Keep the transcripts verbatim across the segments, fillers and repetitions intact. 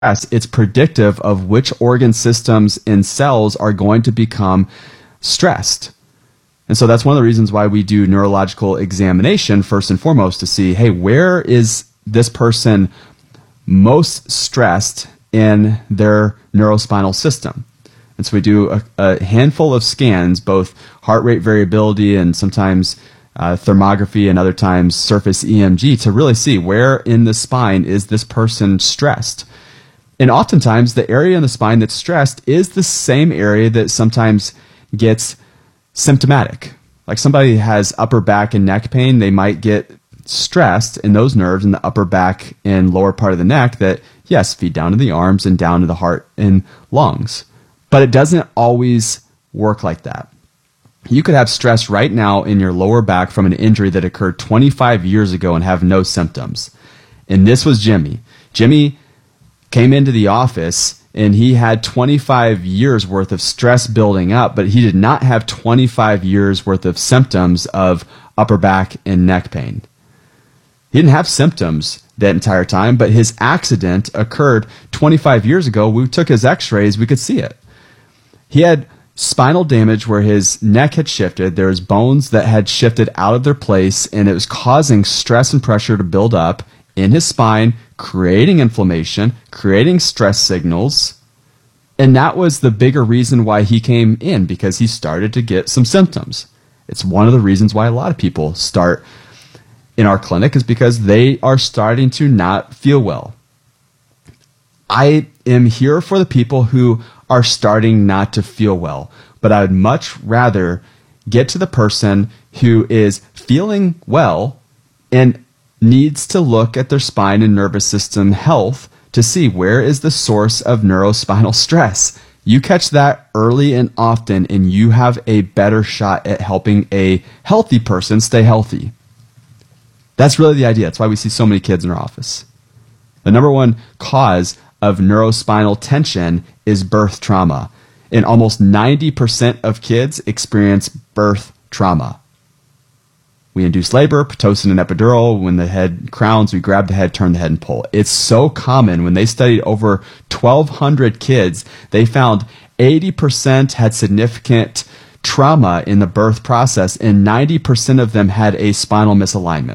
it's predictive of which organ systems and cells are going to become stressed. And so that's one of the reasons why we do neurological examination first and foremost, to see, hey, where is this person most stressed in their neurospinal system? And so we do a, a handful of scans, both heart rate variability and sometimes uh, thermography and other times surface E M G, to really see where in the spine is this person stressed. And oftentimes the area in the spine that's stressed is the same area that sometimes gets symptomatic. Like somebody has upper back and neck pain, they might get stressed in those nerves in the upper back and lower part of the neck that, yes, feed down to the arms and down to the heart and lungs. But it doesn't always work like that. You could have stress right now in your lower back from an injury that occurred twenty-five years ago and have no symptoms. And this was Jimmy. Jimmy came into the office and he had twenty-five years worth of stress building up, but he did not have twenty-five years worth of symptoms of upper back and neck pain. He didn't have symptoms that entire time, but his accident occurred twenty-five years ago. We took his x-rays, we could see it. He had spinal damage where his neck had shifted. There was bones that had shifted out of their place, and it was causing stress and pressure to build up in his spine, creating inflammation, creating stress signals. And that was the bigger reason why he came in, because he started to get some symptoms. It's one of the reasons why a lot of people start in our clinic, is because they are starting to not feel well. I am here for the people who are starting not to feel well, but I would much rather get to the person who is feeling well and needs to look at their spine and nervous system health to see where is the source of neurospinal stress. You catch that early and often, and you have a better shot at helping a healthy person stay healthy. That's really the idea. That's why we see so many kids in our office. The number one cause of neurospinal tension is birth trauma. And almost ninety percent of kids experience birth trauma. We induce labor, Pitocin and epidural. When the head crowns, we grab the head, turn the head, and pull. It's so common. When they studied over twelve hundred kids, they found eighty percent had significant trauma in the birth process, and ninety percent of them had a spinal misalignment.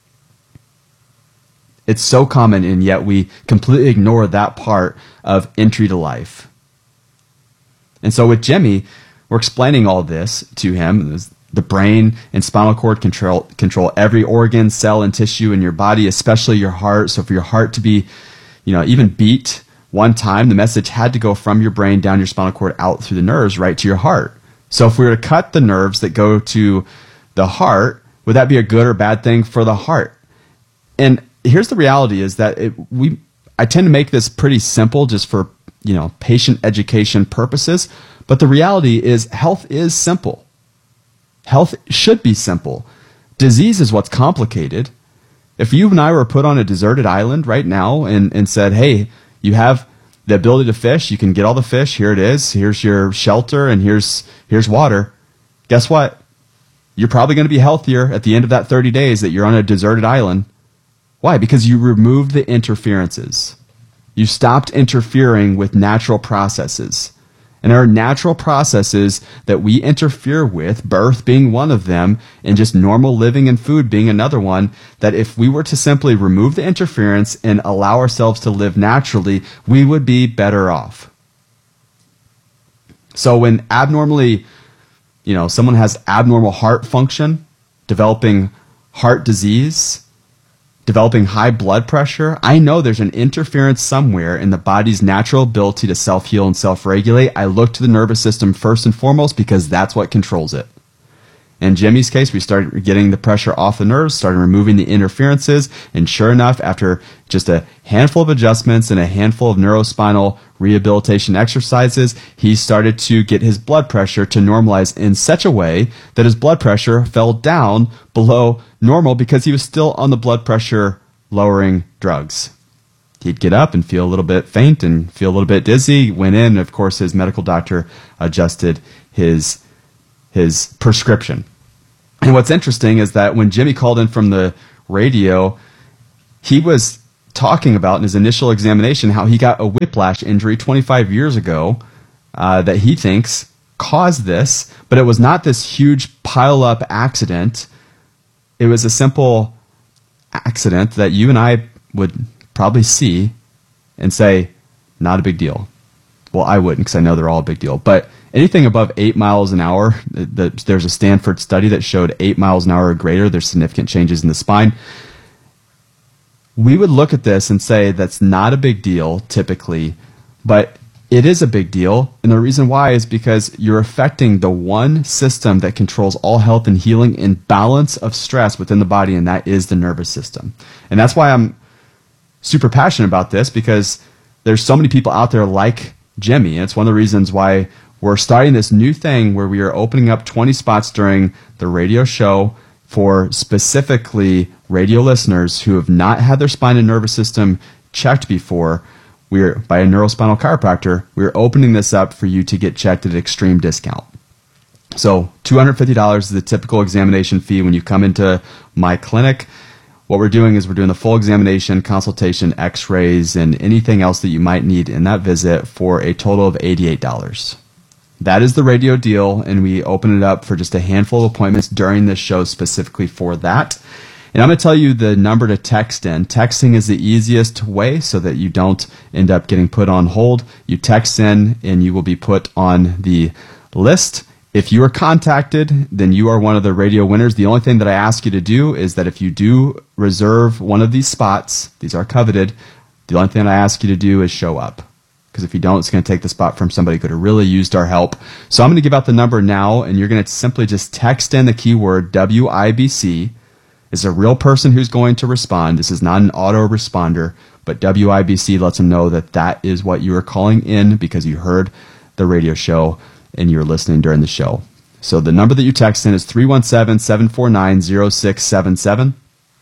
It's so common, and yet we completely ignore that part of entry to life. And so with Jimmy, we're explaining all this to him. The brain and spinal cord control control every organ, cell, and tissue in your body, especially your heart. So for your heart to be, you know, even beat one time, the message had to go from your brain down your spinal cord out through the nerves right to your heart. So if we were to cut the nerves that go to the heart, would that be a good or bad thing for the heart? And here's the reality is that it, we I tend to make this pretty simple just for, you know, patient education purposes, but the reality is health is simple. Health should be simple. Disease is what's complicated. If you and I were put on a deserted island right now and, and said, hey, you have the ability to fish, you can get all the fish, here it is, here's your shelter, and here's here's water. Guess what? You're probably going to be healthier at the end of that thirty days that you're on a deserted island. Why? Because you removed the interferences. You stopped interfering with natural processes. And there are natural processes that we interfere with, birth being one of them, and just normal living and food being another one, that if we were to simply remove the interference and allow ourselves to live naturally, we would be better off. So when abnormally, you know, someone has abnormal heart function, developing heart disease, developing high blood pressure, I know there's an interference somewhere in the body's natural ability to self-heal and self-regulate. I look to the nervous system first and foremost because that's what controls it. In Jimmy's case, we started getting the pressure off the nerves, started removing the interferences, and sure enough, after just a handful of adjustments and a handful of neurospinal rehabilitation exercises, he started to get his blood pressure to normalize in such a way that his blood pressure fell down below normal because he was still on the blood pressure lowering drugs. He'd get up and feel a little bit faint and feel a little bit dizzy. Went in, and of course, his medical doctor adjusted his his prescription. And what's interesting is that when Jimmy called in from the radio, he was talking about in his initial examination how he got a whiplash injury twenty-five years ago uh, that he thinks caused this, but it was not this huge pile-up accident. It was a simple accident that you and I would probably see and say, not a big deal. Well, I wouldn't, because I know they're all a big deal. But anything above eight miles an hour, the, there's a Stanford study that showed eight miles an hour or greater, there's significant changes in the spine. We would look at this and say that's not a big deal typically, but it is a big deal. And the reason why is because you're affecting the one system that controls all health and healing and balance of stress within the body, and that is the nervous system. And that's why I'm super passionate about this, because there's so many people out there like Jimmy. And it's one of the reasons why we're starting this new thing where we are opening up twenty spots during the radio show for specifically radio listeners who have not had their spine and nervous system checked before. We're by a neurospinal chiropractor. We're opening this up for you to get checked at extreme discount. So two hundred fifty dollars is the typical examination fee when you come into my clinic. What we're doing is we're doing the full examination, consultation, x-rays, and anything else that you might need in that visit for a total of eighty-eight dollars. That is the radio deal, and we open it up for just a handful of appointments during this show specifically for that. And I'm going to tell you the number to text in. Texting is the easiest way so that you don't end up getting put on hold. You text in, and you will be put on the list. If you are contacted, then you are one of the radio winners. The only thing that I ask you to do is that if you do reserve one of these spots, these are coveted, the only thing I ask you to do is show up. Because if you don't, it's going to take the spot from somebody who could have really used our help. So I'm going to give out the number now, and you're going to simply just text in the keyword W I B C. It's a real person who's going to respond. This is not an autoresponder, but W I B C lets them know that that is what you are calling in because you heard the radio show and you're listening during the show. So the number that you text in is three one seven, seven four nine, zero six seven seven.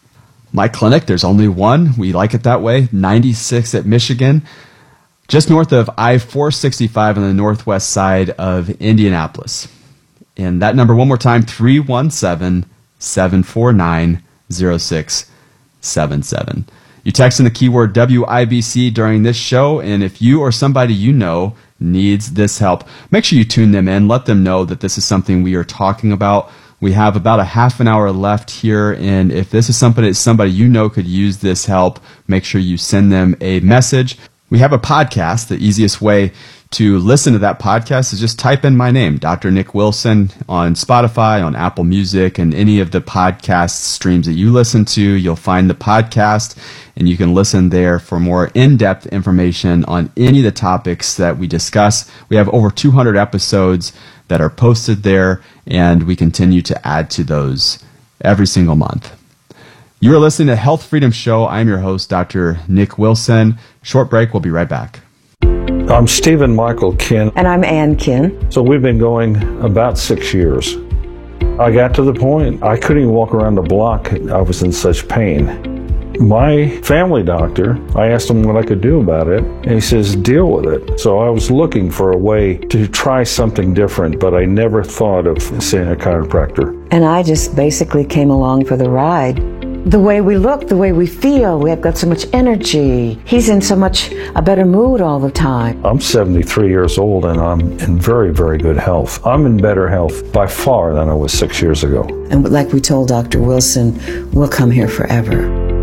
My clinic, there's only one. We like it that way. ninety-six at Michigan, just north of I four sixty-five on the northwest side of Indianapolis. And that number one more time, three one seven, seven four nine, zero six seven seven. You text in the keyword W I B C during this show, and if you or somebody you know needs this help, make sure you tune them in. Let them know that this is something we are talking about. We have about a half an hour left here, and if this is somebody, somebody you know could use this help, make sure you send them a message. We have a podcast. The easiest way to listen to that podcast is just type in my name, Doctor Nick Wilson, on Spotify, on Apple Music, and any of the podcast streams that you listen to. You'll find the podcast, and you can listen there for more in-depth information on any of the topics that we discuss. We have over two hundred episodes that are posted there, and we continue to add to those every single month. You are listening to Health Freedom Show. I'm your host, Doctor Nick Wilson. Short break. We'll be right back. I'm Stephen Michael Kinn. And I'm Ann Kinn. So we've been going about six years. I got to the point I couldn't even walk around the block. I was in such pain. My family doctor, I asked him what I could do about it, and he says, deal with it. So I was looking for a way to try something different, but I never thought of seeing a chiropractor. And I just basically came along for the ride. The way we look, the way we feel, we have got so much energy. He's in so much a better mood all the time. I'm seventy-three years old and I'm in very, very good health. I'm in better health by far than I was six years ago. And like we told Doctor Wilson, we'll come here forever.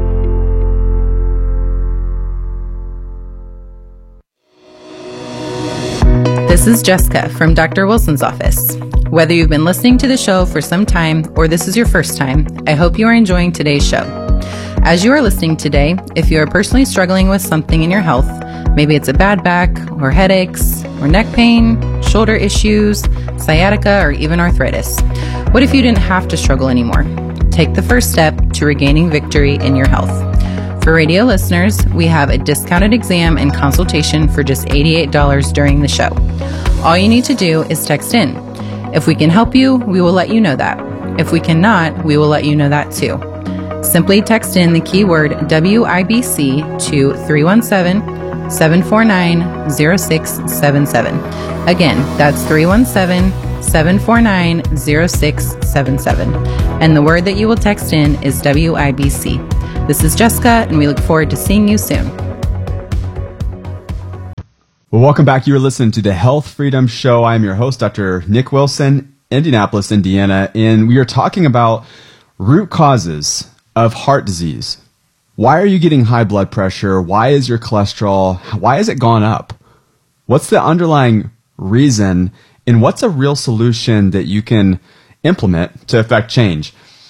This is Jessica from Doctor Wilson's office. Whether you've been listening to the show for some time or this is your first time, I hope you are enjoying today's show. As you are listening today, if you are personally struggling with something in your health, maybe it's a bad back or headaches or neck pain, shoulder issues, sciatica, or even arthritis, what if you didn't have to struggle anymore? Take the first step to regaining victory in your health. For radio listeners, we have a discounted exam and consultation for just eighty-eight dollars during the show. All you need to do is text in. If we can help you, we will let you know that. If we cannot, we will let you know that too. Simply text in the keyword W I B C to three one seven, seven four nine, zero six seven seven. Again, that's three one seven, seven four nine, zero six seven seven. And the word that you will text in is W I B C. This is Jessica, and we look forward to seeing you soon. Well, welcome back. You are listening to the Health Freedom Show. I am your host, Doctor Nick Wilson, Indianapolis, Indiana, and we are talking about root causes of heart disease. Why are you getting high blood pressure? Why is your cholesterol? Why has it gone up? What's the underlying reason, and what's a real solution that you can implement to affect change?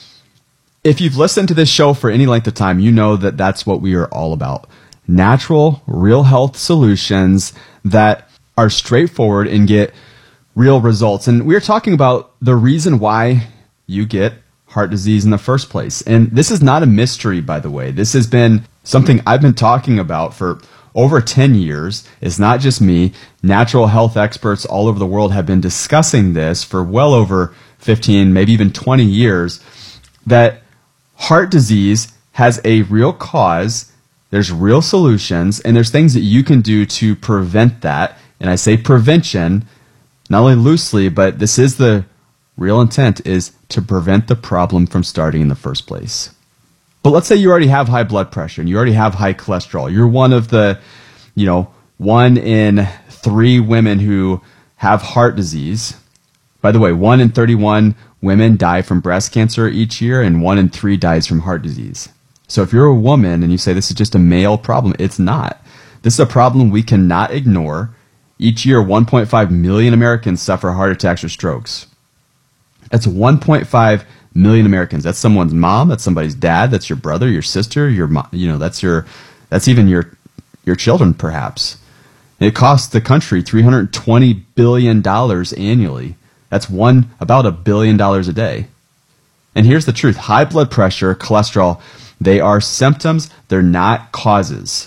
If you've listened to this show for any length of time, you know that that's what we are all about. Natural, real health solutions that are straightforward and get real results. And we're talking about the reason why you get heart disease in the first place. And this is not a mystery, by the way. This has been something I've been talking about for over ten years. It's not just me. Natural health experts all over the world have been discussing this for well over fifteen, maybe even twenty years, that heart disease has a real cause. There's real solutions, and there's things that you can do to prevent that. And I say prevention, not only loosely, but this is the real intent, is to prevent the problem from starting in the first place. But let's say you already have high blood pressure and you already have high cholesterol. You're one of the, you know, one in three women who have heart disease. By the way, one in thirty-one women die from breast cancer each year, and one in three dies from heart disease. So if you're a woman and you say this is just a male problem, it's not. This is a problem we cannot ignore. Each year, one point five million Americans suffer heart attacks or strokes. That's one point five million Americans. That's someone's mom. That's somebody's dad. That's your brother, your sister, your mom. You know, that's your, that's even your, your children, perhaps. And it costs the country three hundred twenty billion dollars annually. That's one about a billion dollars a day. And here's the truth: high blood pressure, cholesterol, they are symptoms. They're not causes.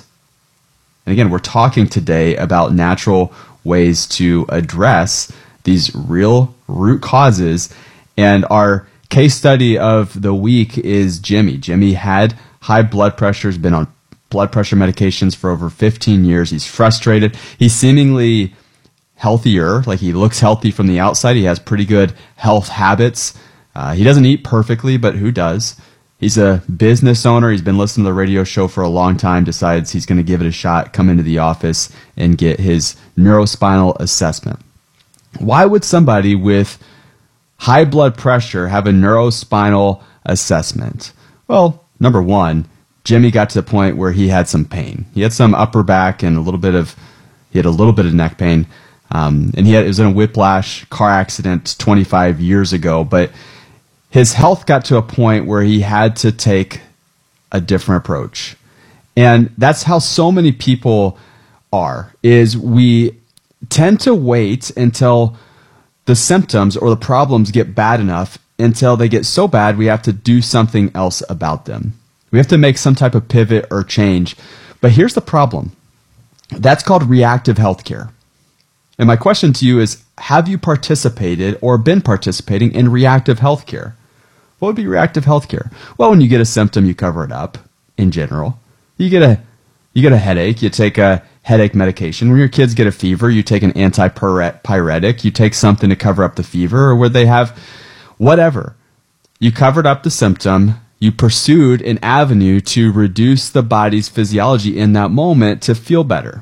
And again, we're talking today about natural ways to address these real root causes. And our case study of the week is Jimmy. Jimmy had high blood pressure, has been on blood pressure medications for over fifteen years. He's frustrated. He's seemingly healthier, like he looks healthy from the outside. He has pretty good health habits. Uh, he doesn't eat perfectly, but who does? He's a business owner. He's been listening to the radio show for a long time, decides he's going to give it a shot, come into the office and get his neurospinal assessment. Why would somebody with high blood pressure have a neurospinal assessment? Well, number one, Jimmy got to the point where he had some pain. He had some upper back and a little bit of, he had a little bit of neck pain. Um, and he had, it was in a whiplash car accident twenty-five years ago, but his health got to a point where he had to take a different approach. And that's how so many people are, is we tend to wait until the symptoms or the problems get bad enough, until they get so bad we have to do something else about them. We have to make some type of pivot or change. But here's the problem. That's called reactive healthcare. And my question to you is, have you participated or been participating in reactive healthcare? What would be reactive healthcare? Well, when you get a symptom, you cover it up in general. You get a you get a headache, you take a headache medication. When your kids get a fever, you take an antipyretic, you take something to cover up the fever, or where they have whatever. You covered up the symptom, you pursued an avenue to reduce the body's physiology in that moment to feel better.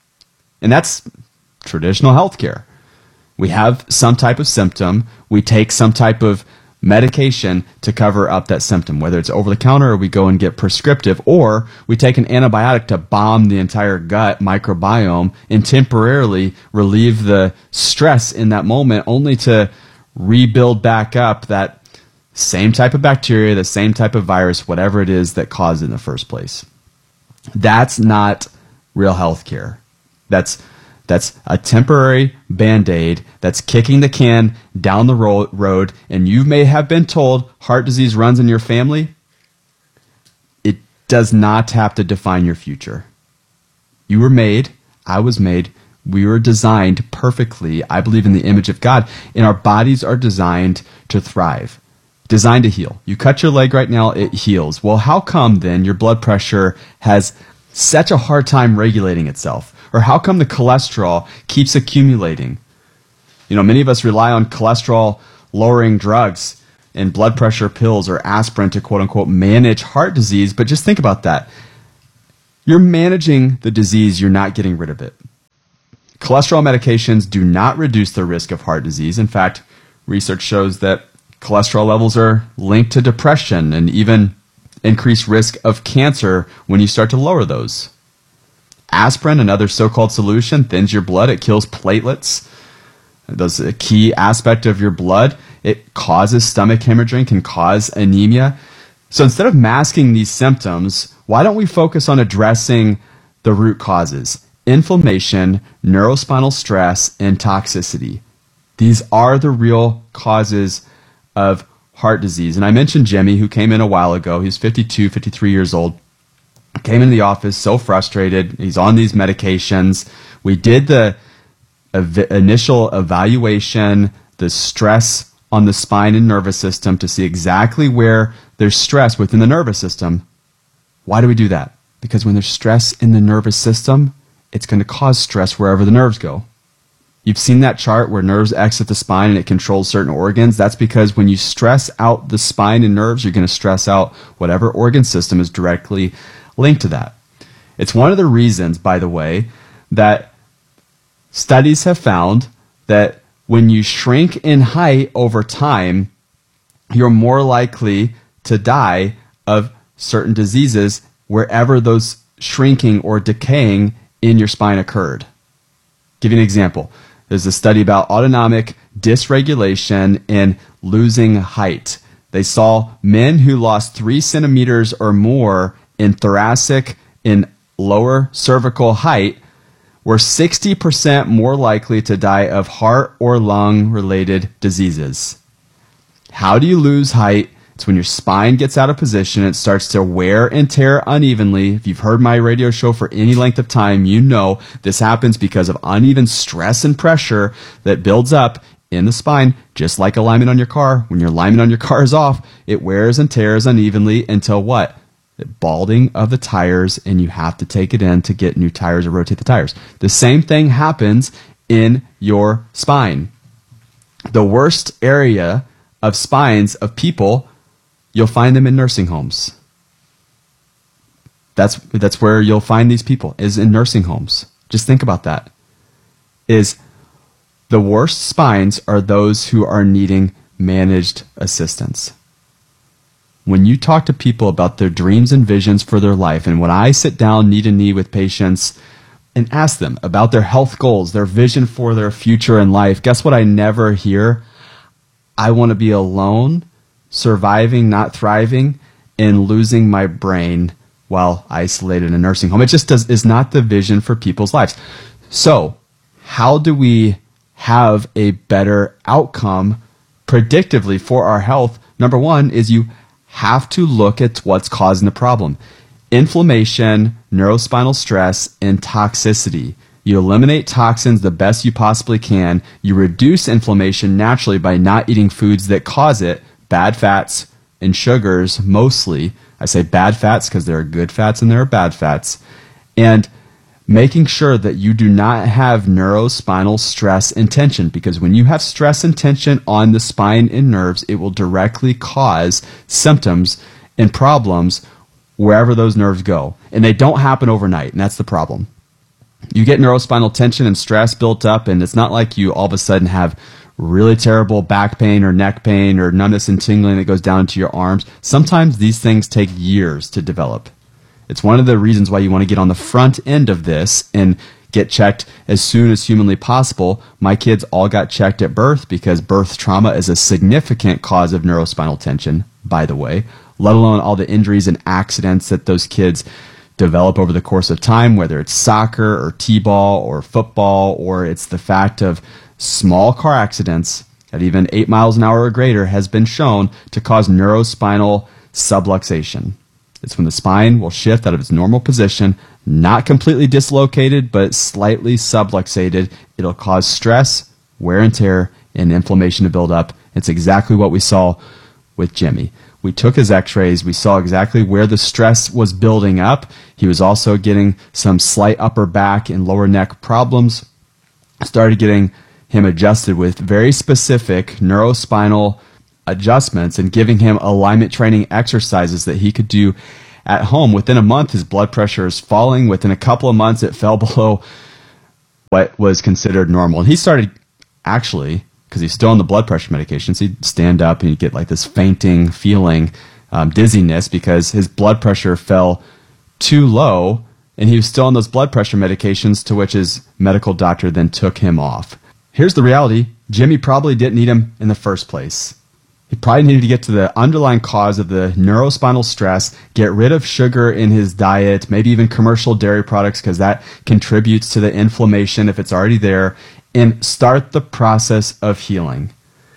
And that's traditional healthcare. We have some type of symptom, we take some type of medication to cover up that symptom, whether it's over the counter or we go and get prescriptive, or we take an antibiotic to bomb the entire gut microbiome and temporarily relieve the stress in that moment, only to rebuild back up that same type of bacteria, the same type of virus, whatever it is that caused it in the first place. That's not real healthcare. That's That's a temporary Band-Aid that's kicking the can down the ro- road, and you may have been told heart disease runs in your family. It does not have to define your future. You were made, I was made, we were designed perfectly, I believe, in the image of God, and our bodies are designed to thrive, designed to heal. You cut your leg right now, it heals. Well, how come then your blood pressure has such a hard time regulating itself? Or how come the cholesterol keeps accumulating? You know, many of us rely on cholesterol lowering drugs, and blood pressure pills or aspirin to quote unquote manage heart disease. But just think about that. You're managing the disease, you're not getting rid of it. Cholesterol medications do not reduce the risk of heart disease. In fact, research shows that cholesterol levels are linked to depression and even increased risk of cancer when you start to lower those. Aspirin, another so-called solution, thins your blood. It kills platelets. That's a key aspect of your blood. It causes stomach hemorrhaging, can cause anemia. So instead of masking these symptoms, why don't we focus on addressing the root causes? Inflammation, neurospinal stress, and toxicity. These are the real causes of heart disease. And I mentioned Jimmy, who came in a while ago. He's fifty-two, fifty-three years old. Came into the office so frustrated. He's on these medications. We did the ev- initial evaluation, the stress on the spine and nervous system to see exactly where there's stress within the nervous system. Why do we do that? Because when there's stress in the nervous system, it's going to cause stress wherever the nerves go. You've seen that chart where nerves exit the spine and it controls certain organs. That's because when you stress out the spine and nerves, you're going to stress out whatever organ system is directly linked to that. It's one of the reasons, by the way, that studies have found that when you shrink in height over time, you're more likely to die of certain diseases wherever those shrinking or decaying in your spine occurred. Give you an example. There's a study about autonomic dysregulation in losing height. They saw men who lost three centimeters or more in thoracic, in lower cervical height, were sixty percent more likely to die of heart or lung-related diseases. How do you lose height? It's when your spine gets out of position, it starts to wear and tear unevenly. If you've heard my radio show for any length of time, you know this happens because of uneven stress and pressure that builds up in the spine, just like alignment on your car. When your alignment on your car is off, it wears and tears unevenly until what? The balding of the tires, and you have to take it in to get new tires or rotate the tires. The same thing happens in your spine. The worst area of spines of people, you'll find them in nursing homes. That's that's where you'll find these people, is in nursing homes. Just think about that. Is the worst spines are those who are needing managed assistance. When you talk to people about their dreams and visions for their life, and when I sit down knee to knee with patients and ask them about their health goals, their vision for their future in life, guess what I never hear? I want to be alone, surviving, not thriving, and losing my brain while isolated in a nursing home. It just does, is not the vision for people's lives. So, how do we have a better outcome predictively for our health? Number one is you have to look at what's causing the problem. Inflammation, neurospinal stress, and toxicity. You eliminate toxins the best you possibly can. You reduce inflammation naturally by not eating foods that cause it. Bad fats and sugars mostly. I say bad fats because there are good fats and there are bad fats. And making sure that you do not have neurospinal stress and tension, because when you have stress and tension on the spine and nerves, it will directly cause symptoms and problems wherever those nerves go. And they don't happen overnight, and that's the problem. You get neurospinal tension and stress built up, and it's not like you all of a sudden have really terrible back pain or neck pain or numbness and tingling that goes down into your arms. Sometimes these things take years to develop. It's one of the reasons why you want to get on the front end of this and get checked as soon as humanly possible. My kids all got checked at birth because birth trauma is a significant cause of neurospinal tension, by the way, let alone all the injuries and accidents that those kids develop over the course of time, whether it's soccer or t-ball or football, or it's the fact of small car accidents at even eight miles an hour or greater has been shown to cause neurospinal subluxation. It's when the spine will shift out of its normal position, not completely dislocated, but slightly subluxated. It'll cause stress, wear and tear, and inflammation to build up. It's exactly what we saw with Jimmy. We took his x-rays. We saw exactly where the stress was building up. He was also getting some slight upper back and lower neck problems. Started getting him adjusted with very specific neurospinal adjustments and giving him alignment training exercises that he could do at home. Within a month, his blood pressure is falling. Within a couple of months, it fell below what was considered normal. And he started actually, because he's still on the blood pressure medications, he'd stand up and he'd get like this fainting feeling, um, dizziness, because his blood pressure fell too low and he was still on those blood pressure medications, to which his medical doctor then took him off. Here's the reality. Jimmy probably didn't need him in the first place. He probably needed to get to the underlying cause of the neurospinal stress, get rid of sugar in his diet, maybe even commercial dairy products, because that contributes to the inflammation if it's already there, and start the process of healing.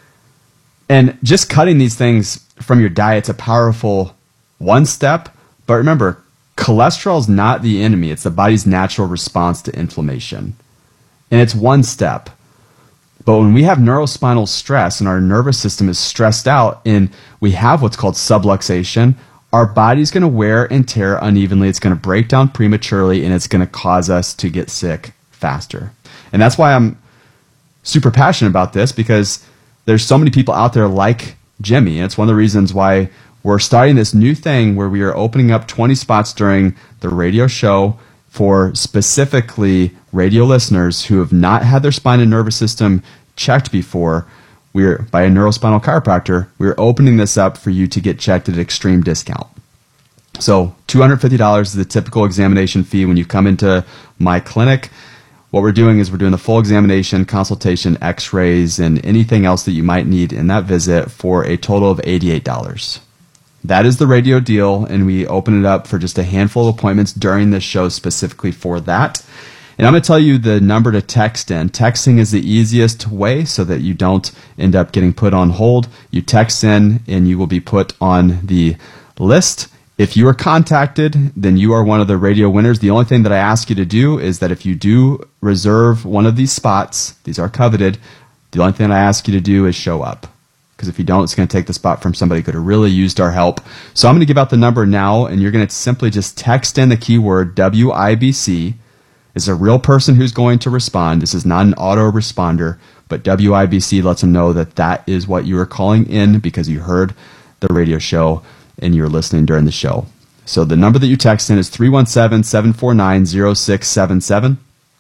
And just cutting these things from your diet's a powerful one step, but remember, cholesterol is not the enemy. It's the body's natural response to inflammation. And it's one step. But when we have neurospinal stress and our nervous system is stressed out and we have what's called subluxation, our body's going to wear and tear unevenly. It's going to break down prematurely, and it's going to cause us to get sick faster. And that's why I'm super passionate about this, because there's so many people out there like Jimmy. And it's one of the reasons why we're starting this new thing where we are opening up twenty spots during the radio show for specifically radio listeners who have not had their spine and nervous system checked before. We're by a neurospinal chiropractor. We're opening this up for you to get checked at extreme discount. So two hundred fifty dollars is the typical examination fee when you come into my clinic. What we're doing is we're doing the full examination, consultation, x-rays, and anything else that you might need in that visit for a total of eighty-eight dollars. That is the radio deal, and we open it up for just a handful of appointments during this show specifically for that. And I'm going to tell you the number to text in. Texting is the easiest way so that you don't end up getting put on hold. You text in, and you will be put on the list. If you are contacted, then you are one of the radio winners. The only thing that I ask you to do is that if you do reserve one of these spots, these are coveted, the only thing I ask you to do is show up. Because if you don't, it's going to take the spot from somebody who could have really used our help. So I'm going to give out the number now, and you're going to simply just text in the keyword W I B C. It's a real person who's going to respond. This is not an autoresponder, but W I B C lets them know that that is what you are calling in because you heard the radio show and you're listening during the show. So the number that you text in is three one seven, seven four nine, zero six seven seven.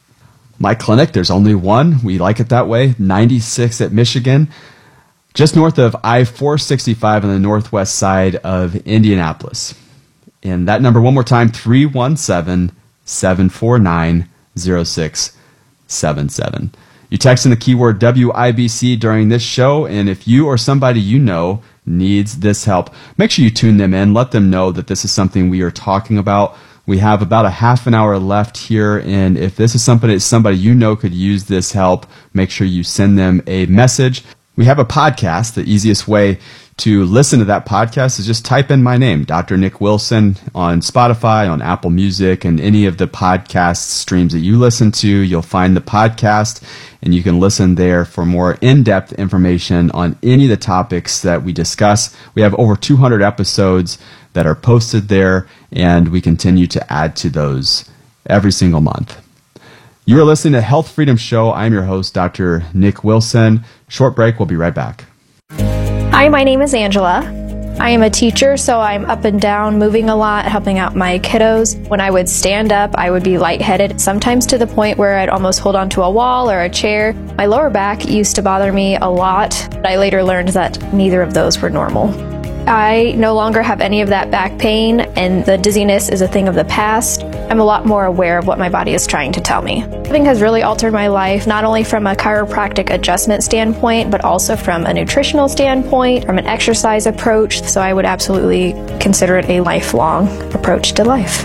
My clinic, there's only one. We like it that way. ninety-six at Michigan. Just north of I four sixty-five on the northwest side of Indianapolis. And that number one more time, three one seven, seven four nine, zero six seven seven. You text in the keyword W I B C during this show, and if you or somebody you know needs this help, make sure you tune them in. Let them know that this is something we are talking about. We have about a half an hour left here, and if this is somebody, somebody you know could use this help, make sure you send them a message. We have a podcast. The easiest way to listen to that podcast is just type in my name, Doctor Nick Wilson, on Spotify, on Apple Music, and any of the podcast streams that you listen to. You'll find the podcast, and you can listen there for more in-depth information on any of the topics that we discuss. We have over two hundred episodes that are posted there, and we continue to add to those every single month. You are listening to Health Freedom Show. I'm your host, Doctor Nick Wilson. Short break. We'll be right back. Hi, my name is Angela. I am a teacher, so I'm up and down, moving a lot, helping out my kiddos. When I would stand up, I would be lightheaded, sometimes to the point where I'd almost hold onto a wall or a chair. My lower back used to bother me a lot, but I later learned that neither of those were normal. I no longer have any of that back pain, and the dizziness is a thing of the past. I'm a lot more aware of what my body is trying to tell me. Living has really altered my life, not only from a chiropractic adjustment standpoint, but also from a nutritional standpoint, from an exercise approach, so I would absolutely consider it a lifelong approach to life.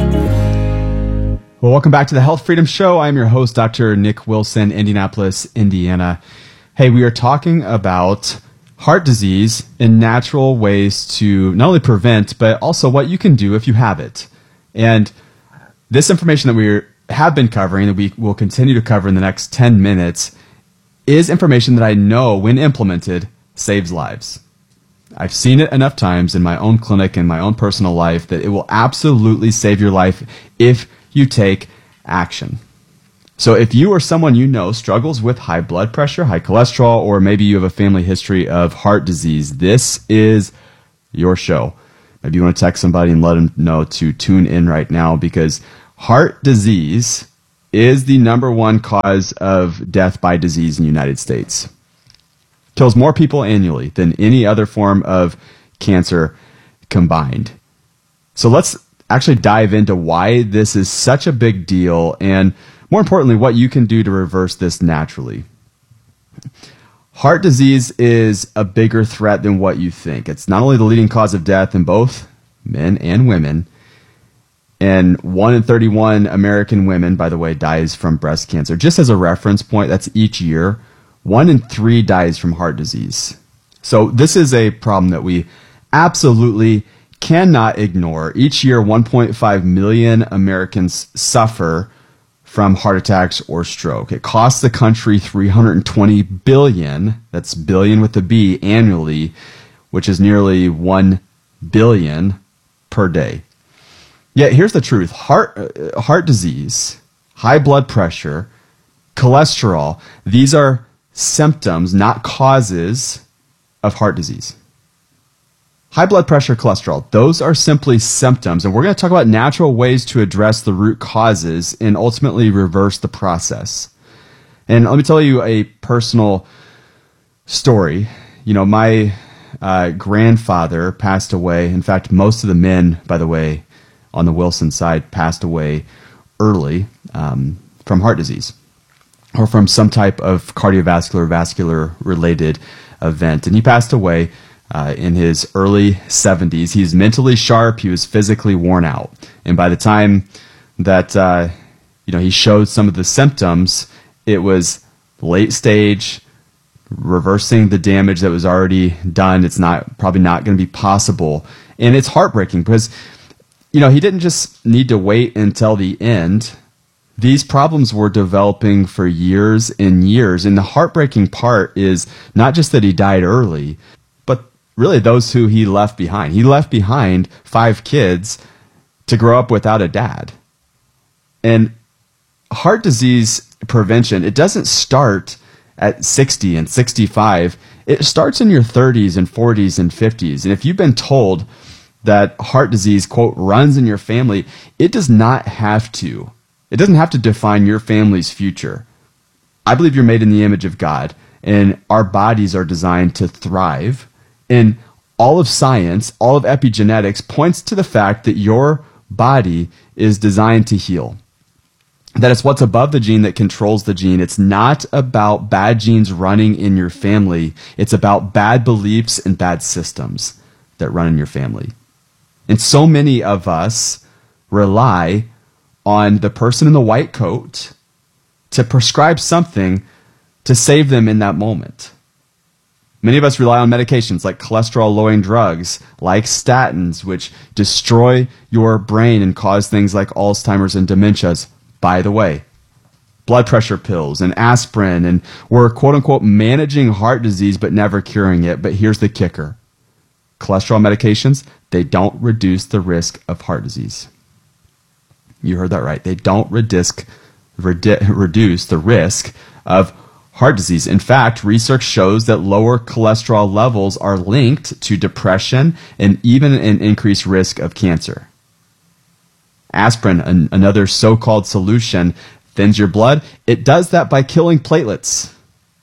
Well, welcome back to the Health Freedom Show. I'm your host, Doctor Nick Wilson, Indianapolis, Indiana. Hey, we are talking about heart disease and natural ways to not only prevent, but also what you can do if you have it. And this information that we have been covering, that we will continue to cover in the next ten minutes, is information that I know, when implemented, saves lives. I've seen it enough times in my own clinic and my own personal life that it will absolutely save your life if you take action. So if you or someone you know struggles with high blood pressure, high cholesterol, or maybe you have a family history of heart disease, this is your show. Maybe you want to text somebody and let them know to tune in right now, because heart disease is the number one cause of death by disease in the United States. Kills more people annually than any other form of cancer combined. So let's actually dive into why this is such a big deal, and more importantly, what you can do to reverse this naturally. Heart disease is a bigger threat than what you think. It's not only the leading cause of death in both men and women, and one in thirty-one American women, by the way, dies from breast cancer. Just as a reference point, that's each year. One in three dies from heart disease. So this is a problem that we absolutely cannot ignore. Each year, one point five million Americans suffer from heart attacks or stroke. It costs the country three hundred twenty billion dollars, that's billion with a B, annually, which is nearly one billion dollars per day. Yet here's the truth. Heart, uh, heart disease, high blood pressure, cholesterol, these are symptoms, not causes of heart disease. High blood pressure, cholesterol, those are simply symptoms, and we're going to talk about natural ways to address the root causes and ultimately reverse the process. And let me tell you a personal story. You know, my uh, grandfather passed away. In fact, most of the men, by the way, on the Wilson side passed away early um, from heart disease or from some type of cardiovascular, vascular related event. And he passed away Uh, in his early seventies. He's mentally sharp. He was physically worn out. And by the time that uh, you know he showed some of the symptoms, it was late stage, reversing the damage that was already done. It's not probably not going to be possible. And it's heartbreaking because you know he didn't just need to wait until the end. These problems were developing for years and years. And the heartbreaking part is not just that he died early, really those who he left behind. He left behind five kids to grow up without a dad. And heart disease prevention, it doesn't start at sixty and sixty-five. It starts in your thirties and forties and fifties. And if you've been told that heart disease, quote, runs in your family, it does not have to. It doesn't have to define your family's future. I believe you're made in the image of God, and our bodies are designed to thrive. And all of science, all of epigenetics points to the fact that your body is designed to heal. That it's what's above the gene that controls the gene. It's not about bad genes running in your family. It's about bad beliefs and bad systems that run in your family. And so many of us rely on the person in the white coat to prescribe something to save them in that moment. Many of us rely on medications like cholesterol-lowering drugs, like statins, which destroy your brain and cause things like Alzheimer's and dementias. By the way, blood pressure pills and aspirin, and we're quote-unquote managing heart disease but never curing it. But here's the kicker. Cholesterol medications, they don't reduce the risk of heart disease. You heard that right. They don't reduce, redu- reduce the risk of heart disease. In fact, research shows that lower cholesterol levels are linked to depression and even an increased risk of cancer. Aspirin, an, another so-called solution, thins your blood. It does that by killing platelets.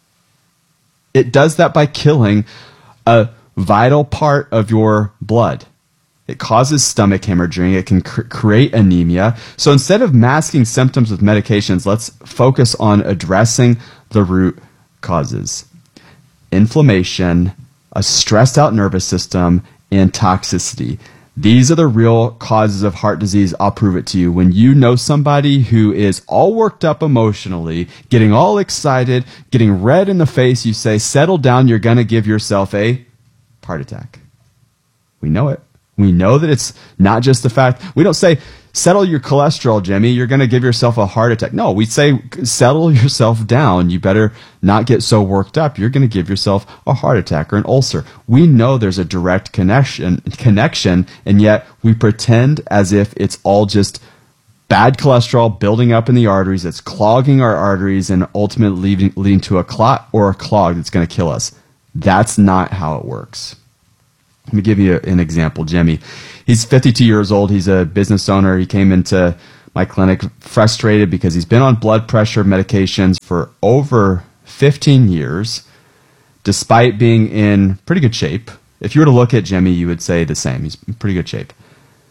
It does that by killing a vital part of your blood. It causes stomach hemorrhaging. It can cr- create anemia. So instead of masking symptoms with medications, let's focus on addressing the root causes. Inflammation, a stressed out nervous system, and toxicity. These are the real causes of heart disease. I'll prove it to you. When you know somebody who is all worked up emotionally, getting all excited, getting red in the face, you say, settle down, you're going to give yourself a heart attack. We know it. We know that it's not just the fact. We don't say, settle your cholesterol, Jimmy, you're going to give yourself a heart attack. No, we say, settle yourself down. You better not get so worked up. You're going to give yourself a heart attack or an ulcer. We know there's a direct connection, connection, and yet we pretend as if it's all just bad cholesterol building up in the arteries that's clogging our arteries and ultimately leading, leading to a clot or a clog that's going to kill us. That's not how it works. Let me give you an example. Jimmy, he's fifty-two years old. He's a business owner. He came into my clinic frustrated because he's been on blood pressure medications for over fifteen years, despite being in pretty good shape. If you were to look at Jimmy, you would say the same. He's in pretty good shape.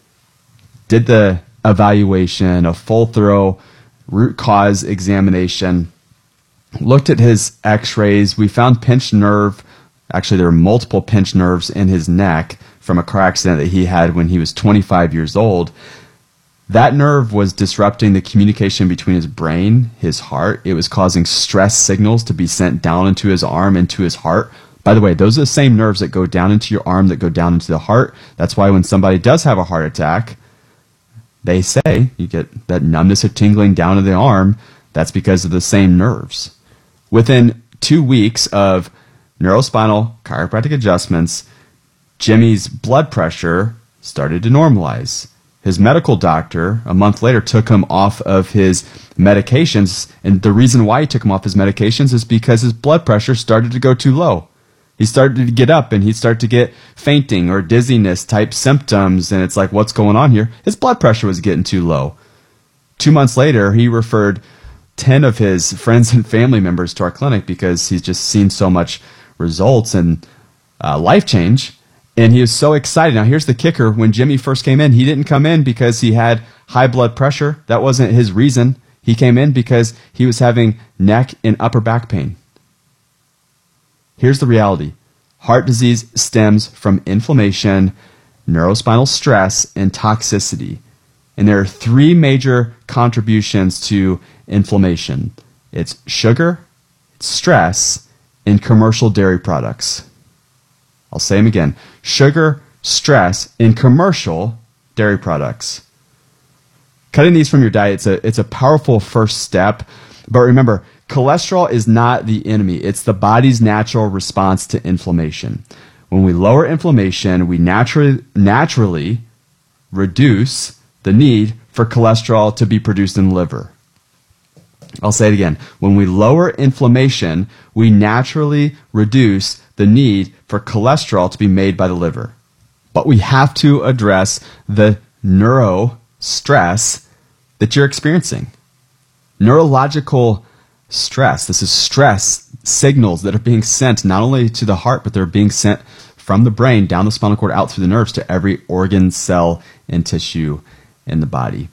Did the evaluation, a full thorough root cause examination, looked at his x-rays. We found pinched nerve. Actually, there were multiple pinched nerves in his neck from a car accident that he had when he was twenty-five years old. That nerve was disrupting the communication between his brain, his heart. It was causing stress signals to be sent down into his arm, into his heart. By the way, those are the same nerves that go down into your arm that go down into the heart. That's why when somebody does have a heart attack, they say you get that numbness or tingling down to the arm. That's because of the same nerves. Within two weeks of neurospinal chiropractic adjustments, Jimmy's blood pressure started to normalize. His medical doctor, a month later, took him off of his medications. And the reason why he took him off his medications is because his blood pressure started to go too low. He started to get up and he'd start to get fainting or dizziness type symptoms. And it's like, what's going on here? His blood pressure was getting too low. Two months later, he referred ten of his friends and family members to our clinic because he's just seen so much results and uh, life change. And he was so excited. Now, here's the kicker. When Jimmy first came in, he didn't come in because he had high blood pressure. That wasn't his reason. He came in because he was having neck and upper back pain. Here's the reality. Heart disease stems from inflammation, neurospinal stress, and toxicity. And there are three major contributions to inflammation. It's sugar, it's stress, and commercial dairy products. I'll say them again. Sugar, stress, and commercial dairy products. Cutting these from your diet, it's a, it's a powerful first step. But remember, cholesterol is not the enemy. It's the body's natural response to inflammation. When we lower inflammation, we naturally, naturally reduce the need for cholesterol to be produced in the liver. I'll say it again. When we lower inflammation, we naturally reduce the need for cholesterol to be made by the liver. But we have to address the neuro stress that you're experiencing. Neurological stress. This is stress signals that are being sent not only to the heart, but they're being sent from the brain down the spinal cord out through the nerves to every organ, cell, and tissue in the body.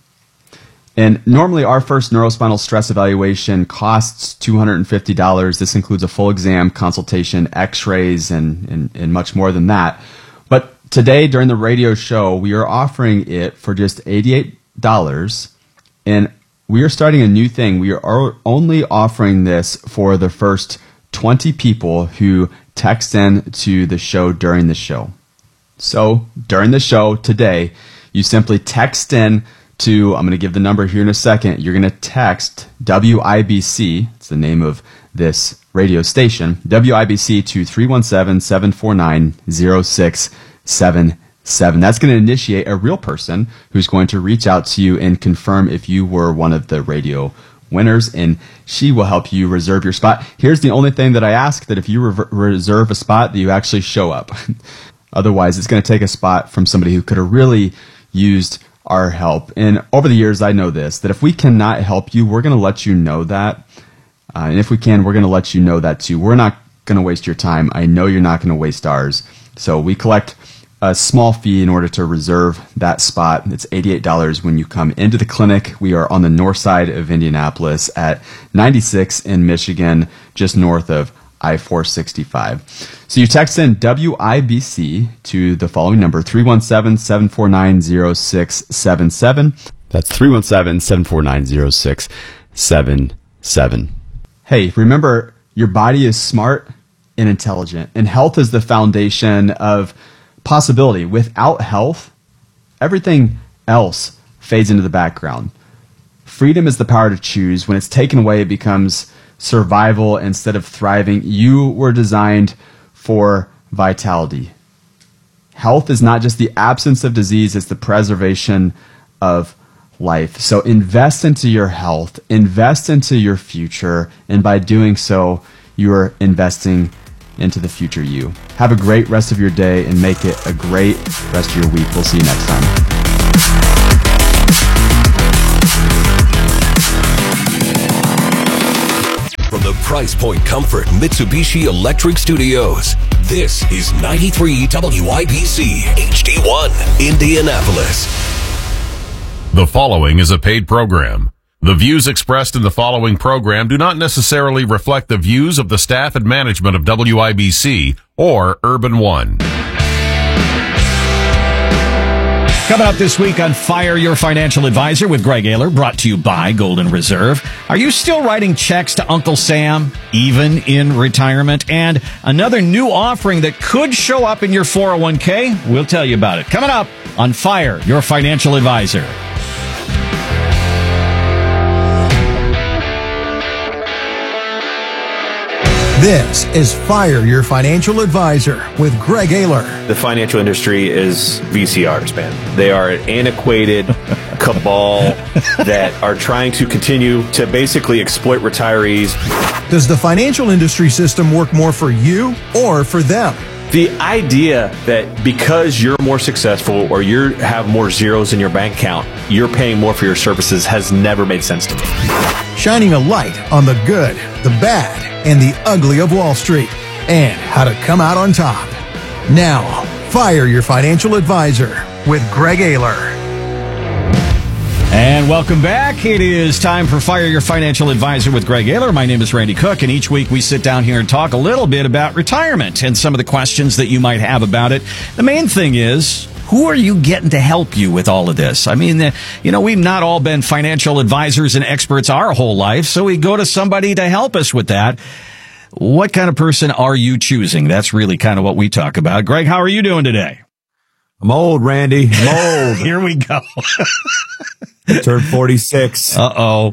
And normally our first neurospinal stress evaluation costs two hundred fifty dollars. This includes a full exam, consultation, x-rays, and, and, and much more than that. But today during the radio show, we are offering it for just eighty-eight dollars. And we are starting a new thing. We are only offering this for the first twenty people who text in to the show during the show. So during the show today, you simply text in to, I'm going to give the number here in a second. You're going to text W I B C, it's the name of this radio station, W I B C to three one seven, seven four nine, zero six seven seven. That's going to initiate a real person who's going to reach out to you and confirm if you were one of the radio winners, and she will help you reserve your spot. Here's the only thing that I ask, that if you re- reserve a spot, that you actually show up. Otherwise, it's going to take a spot from somebody who could have really used our help. And over the years, I know this, that if we cannot help you, we're going to let you know that. Uh, and if we can, we're going to let you know that too. We're not going to waste your time. I know you're not going to waste ours. So we collect a small fee in order to reserve that spot. It's eighty-eight dollars when you come into the clinic. We are on the north side of Indianapolis at ninety-six in Michigan, just north of I four sixty-five. So you text in W I B C to the following number, three one seven, seven four nine, zero six seven seven. That's three one seven, seven four nine, zero six seven seven. Hey, remember, your body is smart and intelligent, and health is the foundation of possibility. Without health, everything else fades into the background. Freedom is the power to choose. When it's taken away, it becomes survival instead of thriving. You were designed for vitality. Health is not just the absence of disease, it's the preservation of life. So invest into your health, invest into your future, and by doing so, you are investing into the future you. Have a great rest of your day and make it a great rest of your week. We'll see you next time. From the Price Point Comfort Mitsubishi Electric Studios, this is ninety-three W I B C H D one, Indianapolis. The following is a paid program. The views expressed in the following program do not necessarily reflect the views of the staff and management of W I B C or Urban One. Coming up this week on Fire Your Financial Advisor with Greg Ayler, brought to you by Golden Reserve. Are you still writing checks to Uncle Sam, even in retirement? And another new offering that could show up in your four oh one k? We'll tell you about it. Coming up on Fire Your Financial Advisor. This is Fire Your Financial Advisor with Greg Ayler. The financial industry is V C Rs, man. They are an antiquated cabal that are trying to continue to basically exploit retirees. Does the financial industry system work more for you or for them? The idea that because you're more successful or you have more zeros in your bank account, you're paying more for your services has never made sense to me. Shining a light on the good, the bad, and the ugly of Wall Street, and how to come out on top. Now, Fire Your Financial Advisor with Greg Ayler. And welcome back. It is time for Fire Your Financial Advisor with Greg Ayler. My name is Randy Cook, and each week we sit down here and talk a little bit about retirement and some of the questions that you might have about it. The main thing is, who are you getting to help you with all of this? I mean, you know, we've not all been financial advisors and experts our whole life, so we go to somebody to help us with that. What kind of person are you choosing? That's really kind of what we talk about. Greg, how are you doing today? I'm old, Randy. I'm old. Here we go. Turned forty-six. Uh-oh.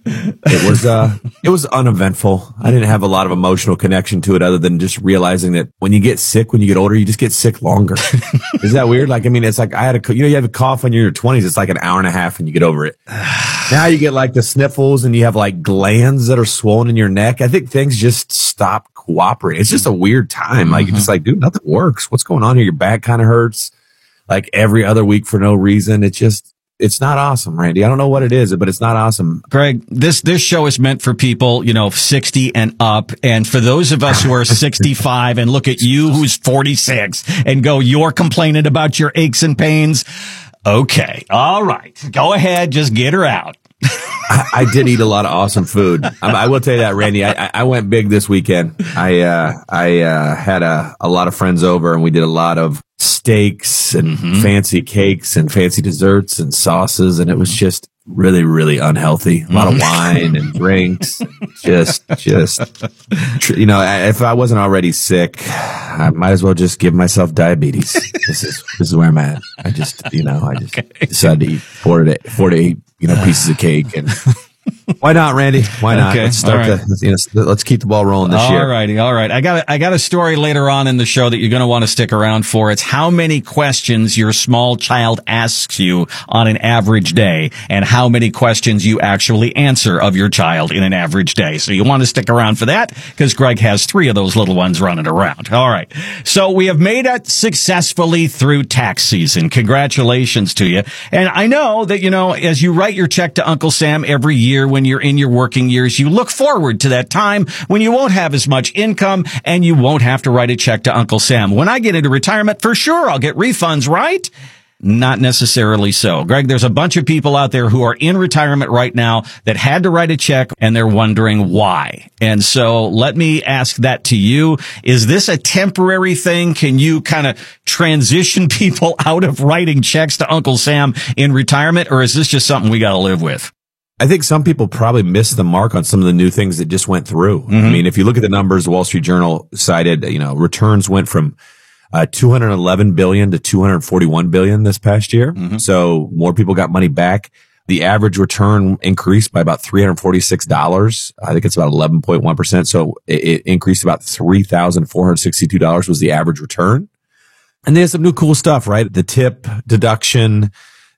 It was, uh, it was uneventful. I didn't have a lot of emotional connection to it other than just realizing that when you get sick, when you get older, you just get sick longer. Is that weird? Like, I mean, it's like I had a, you know, you have a cough when you're in your twenties. It's like an hour and a half and you get over it. Now you get like the sniffles and you have like glands that are swollen in your neck. I think things just stop cooperating. It's just a weird time. Like, you're just like, dude, nothing works. What's going on here? Your back kind of hurts like every other week for no reason. It's just, it's not awesome, Randy. I don't know what it is, but it's not awesome. Greg, this, this show is meant for people, you know, sixty and up. And for those of us who are sixty-five and look at you who's forty-six and go, you're complaining about your aches and pains. Okay. All right. Go ahead. Just get her out. I, I did eat a lot of awesome food. I, I will tell you that, Randy. I, I went big this weekend. I, uh, I, uh, had a, a lot of friends over and we did a lot of steaks and mm-hmm. fancy cakes and fancy desserts and sauces. And it was just really, really unhealthy. A lot of wine and drinks. Just, just, you know, if I wasn't already sick, I might as well just give myself diabetes. This is, this is where I'm at. I just, you know, I just okay. decided to eat four to, four to eight, you know, pieces of cake. And why not, Randy? Why not? Okay. Let's start right. the, you know, let's keep the ball rolling this all year. All righty. All right. I got, a, I got a story later on in the show that you're going to want to stick around for. It's how many questions your small child asks you on an average day and how many questions you actually answer of your child in an average day. So you want to stick around for that because Greg has three of those little ones running around. All right. So we have made it successfully through tax season. Congratulations to you. And I know that, you know, as you write your check to Uncle Sam every year when you're in your working years, you look forward to that time when you won't have as much income and you won't have to write a check to Uncle Sam. When I get into retirement, for sure, I'll get refunds, right? Not necessarily so. Greg, there's a bunch of people out there who are in retirement right now that had to write a check and they're wondering why. And so let me ask that to you. Is this a temporary thing? Can you kind of transition people out of writing checks to Uncle Sam in retirement, or is this just something we got to live with? I think some people probably missed the mark on some of the new things that just went through. Mm-hmm. I mean, if you look at the numbers, the Wall Street Journal cited, you know, returns went from uh, two hundred eleven billion to two hundred forty-one billion this past year. Mm-hmm. So more people got money back. The average return increased by about three hundred forty-six dollars. I think it's about eleven point one percent. So it, it increased about three thousand four hundred sixty-two dollars was the average return. And there's some new cool stuff, right? The tip deduction,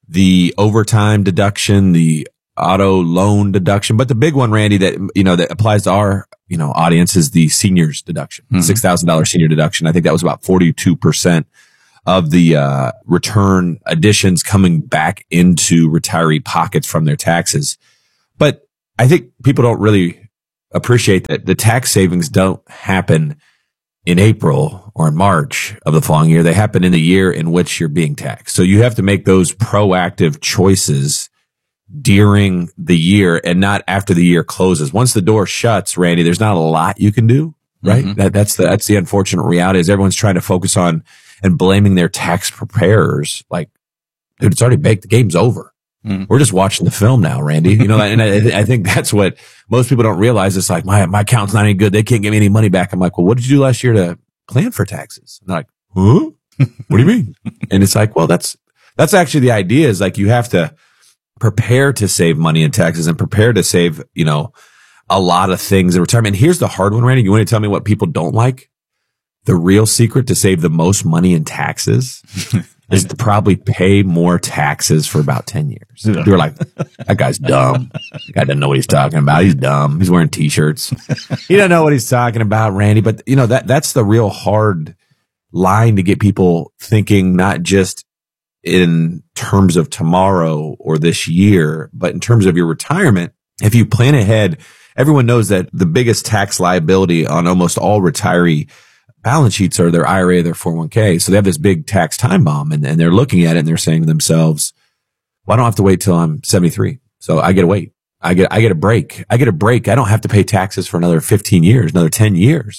the overtime deduction, the auto loan deduction. But the big one, Randy, that, you know, that applies to our, you know, audience is the seniors deduction, mm-hmm. six thousand dollars senior deduction. I think that was about forty-two percent of the, uh, return additions coming back into retiree pockets from their taxes. But I think people don't really appreciate that the tax savings don't happen in April or in March of the following year. They happen in the year in which you're being taxed. So you have to make those proactive choices during the year and not after the year closes. Once the door shuts, Randy, there's not a lot you can do, right? Mm-hmm. That, that's the, that's the unfortunate reality is everyone's trying to focus on and blaming their tax preparers. Like, dude, it's already baked. The game's over. Mm-hmm. We're just watching the film now, Randy. You know, and I, I think that's what most people don't realize. It's like, my, my account's not any good. They can't give me any money back. I'm like, well, what did you do last year to plan for taxes? And they're like, huh? What do you mean? And it's like, well, that's, that's actually the idea is like, you have to prepare to save money in taxes and prepare to save, you know, a lot of things in retirement. And here's the hard one, Randy. You want to tell me what people don't like? The real secret to save the most money in taxes is to probably pay more taxes for about ten years. You're like, that guy's dumb. That guy doesn't know what he's talking about. He's dumb. He's wearing t-shirts. He doesn't know what he's talking about, Randy. But you know, that, that's the real hard line to get people thinking, not just in terms of tomorrow or this year, but in terms of your retirement. If you plan ahead, everyone knows that the biggest tax liability on almost all retiree balance sheets are their I R A, their four oh one k. So they have this big tax time bomb and, and they're looking at it and they're saying to themselves, well, I don't have to wait till I'm seventy-three. So I get to wait. I get, I get a break. I get a break. I don't have to pay taxes for another fifteen years, another ten years.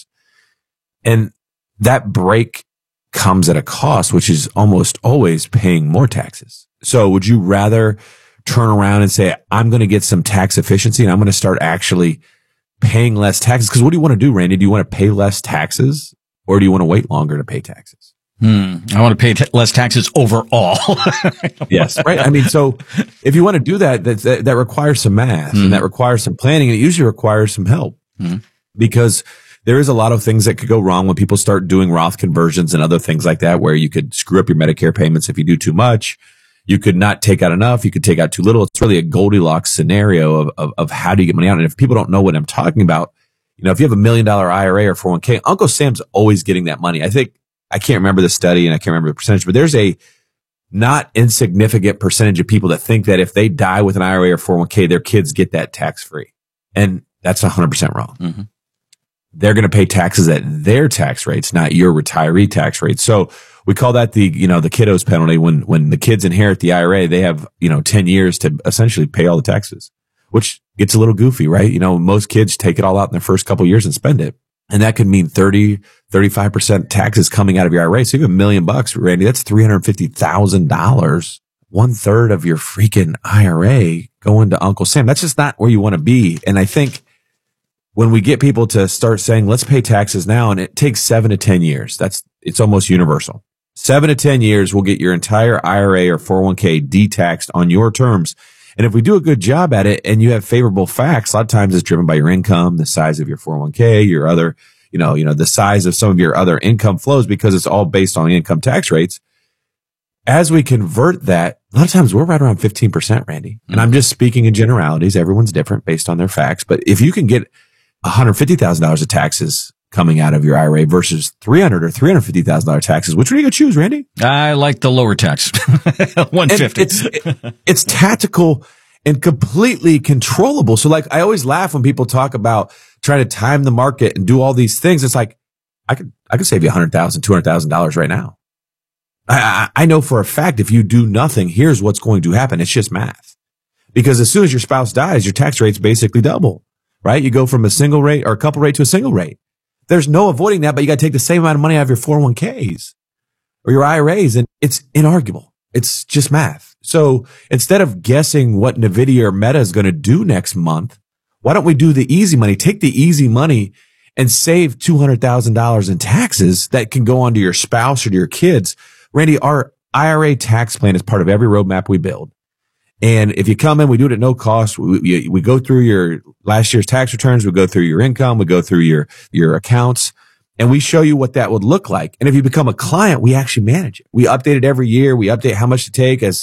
And that break comes at a cost, which is almost always paying more taxes. So would you rather turn around and say, I'm going to get some tax efficiency and I'm going to start actually paying less taxes? Because what do you want to do, Randy? Do you want to pay less taxes? Or do you want to wait longer to pay taxes? Hmm. I want to pay t- less taxes overall. Yes. Right. I mean, so if you want to do that, that, that, that requires some math mm. and that requires some planning. And it usually requires some help mm. because there is a lot of things that could go wrong when people start doing Roth conversions and other things like that, where you could screw up your Medicare payments if you do too much. You could not take out enough. You could take out too little. It's really a Goldilocks scenario of, of, of how do you get money out. And if people don't know what I'm talking about, you know, if you have a million dollar I R A or four oh one k, Uncle Sam's always getting that money. I think, I can't remember the study and I can't remember the percentage, but there's a not insignificant percentage of people that think that if they die with an I R A or four oh one k, their kids get that tax free. And that's one hundred percent wrong. Mm-hmm. They're going to pay taxes at their tax rates, not your retiree tax rates. So we call that the, you know, the kiddos penalty. When, when the kids inherit the I R A, they have, you know, ten years to essentially pay all the taxes, which gets a little goofy, right? You know, most kids take it all out in their first couple of years and spend it. And that could mean thirty, thirty-five percent taxes coming out of your I R A. So you have a million bucks, Randy, that's three hundred fifty thousand dollars, one third of your freaking I R A going to Uncle Sam. That's just not where you want to be. And I think when we get people to start saying, let's pay taxes now, and it takes seven to ten years, that's, it's almost universal. Seven to ten years will get your entire I R A or four oh one k de-taxed on your terms. And if we do a good job at it and you have favorable facts, a lot of times it's driven by your income, the size of your four oh one k, your other, you know, you know, the size of some of your other income flows, because it's all based on income tax rates. As we convert that, a lot of times we're right around fifteen percent, Randy. Mm-hmm. And I'm just speaking in generalities. Everyone's different based on their facts. But if you can get one hundred fifty thousand dollars of taxes coming out of your I R A versus three hundred or three hundred fifty thousand dollars taxes, which one are you going to choose, Randy? I like the lower tax. one hundred fifty. It's, it, it's tactical and completely controllable. So like, I always laugh when people talk about trying to time the market and do all these things. It's like, I could, I could save you one hundred thousand dollars, two hundred thousand dollars right now. I, I know for a fact, if you do nothing, here's what's going to happen. It's just math. Because as soon as your spouse dies, your tax rates basically double, right? You go from a single rate or a couple rate to a single rate. There's no avoiding that, but you got to take the same amount of money out of your four oh one k's or your I R As, and it's inarguable. It's just math. So instead of guessing what NVIDIA or Meta is going to do next month, why don't we do the easy money? Take the easy money and save two hundred thousand dollars in taxes that can go on to your spouse or to your kids. Randy, our I R A tax plan is part of every roadmap we build. And if you come in, we do it at no cost. We, we, we go through your last year's tax returns. We go through your income. We go through your, your accounts, and we show you what that would look like. And if you become a client, we actually manage it. We update it every year. We update how much to take as,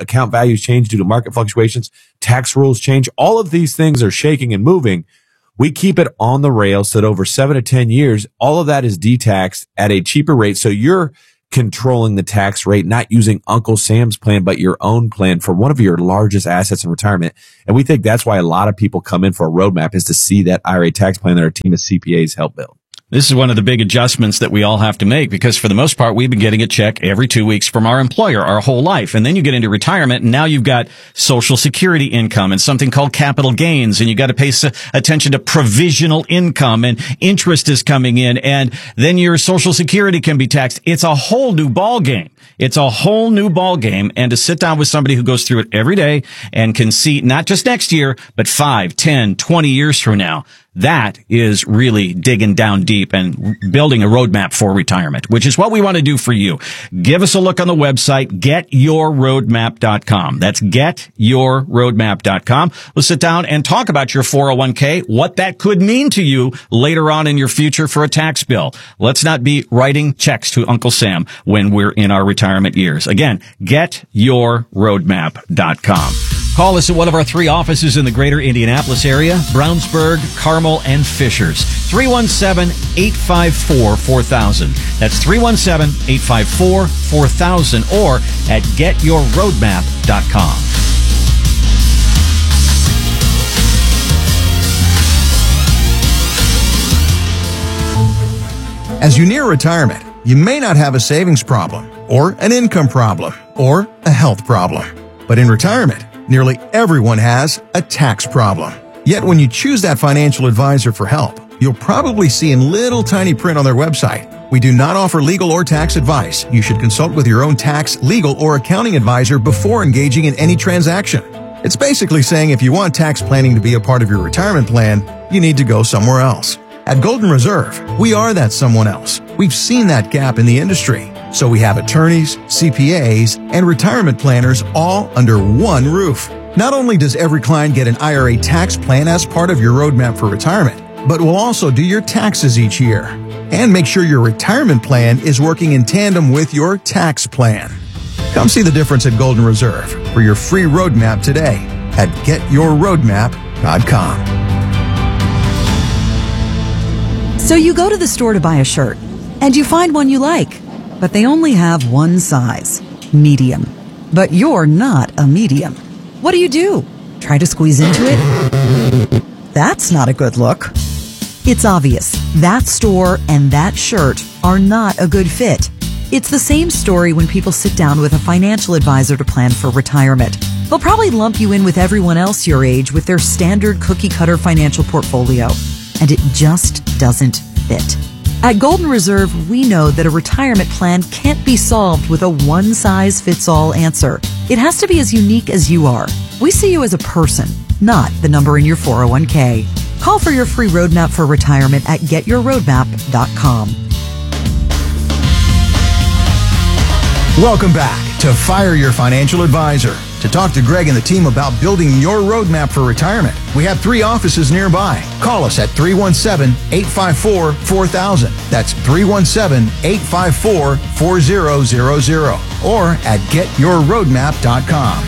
account values change due to market fluctuations, tax rules change. All of these things are shaking and moving. We keep it on the rails so that over seven to ten years, all of that is de-taxed at a cheaper rate. So you're controlling the tax rate, not using Uncle Sam's plan, but your own plan for one of your largest assets in retirement. And we think that's why a lot of people come in for a roadmap, is to see that I R A tax plan that our team of C P As help build. This is one of the big adjustments that we all have to make, because for the most part, we've been getting a check every two weeks from our employer our whole life. And then you get into retirement, and now you've got Social Security income and something called capital gains, and you got to pay attention to provisional income, and interest is coming in, and then your Social Security can be taxed. It's a whole new ball game. It's a whole new ball game. And to sit down with somebody who goes through it every day and can see not just next year, but five, ten, twenty years from now, that is really digging down deep and building a roadmap for retirement, which is what we want to do for you. Give us a look on the website, get your roadmap dot com. That's get your roadmap dot com. We'll sit down and talk about your four oh one k, what that could mean to you later on in your future for a tax bill. Let's not be writing checks to Uncle Sam when we're in our retirement years. Again, get your roadmap dot com. Call us at one of our three offices in the greater Indianapolis area, Brownsburg, Carmel, and Fishers. three one seven, eight five four, four thousand. That's three one seven, eight five four, four thousand, or at get your roadmap dot com. As you near retirement, you may not have a savings problem, or an income problem, or a health problem. But in retirement, nearly everyone has a tax problem. Yet when you choose that financial advisor for help, you'll probably see in little tiny print on their website, "We do not offer legal or tax advice. You should consult with your own tax, legal, or accounting advisor before engaging in any transaction." It's basically saying if you want tax planning to be a part of your retirement plan, you need to go somewhere else. At Golden Reserve, we are that someone else. We've seen that gap in the industry. So we have attorneys, C P As, and retirement planners all under one roof. Not only does every client get an I R A tax plan as part of your roadmap for retirement, but we'll also do your taxes each year and make sure your retirement plan is working in tandem with your tax plan. Come see the difference at Golden Reserve for your free roadmap today at get your roadmap dot com. So you go to the store to buy a shirt, and you find one you like, but they only have one size, medium. But you're not a medium. What do you do? Try to squeeze into it? That's not a good look. It's obvious that store and that shirt are not a good fit. It's the same story when people sit down with a financial advisor to plan for retirement. They'll probably lump you in with everyone else your age with their standard cookie-cutter financial portfolio, and it just doesn't fit. At Golden Reserve, we know that a retirement plan can't be solved with a one-size-fits-all answer. It has to be as unique as you are. We see you as a person, not the number in your four oh one k. Call for your free roadmap for retirement at get your roadmap dot com. Welcome back to Fire Your Financial Advisor. To talk to Greg and the team about building your roadmap for retirement, we have three offices nearby. Call us at three one seven, eight five four, four thousand. That's three one seven, eight five four, four thousand, or at get your roadmap dot com.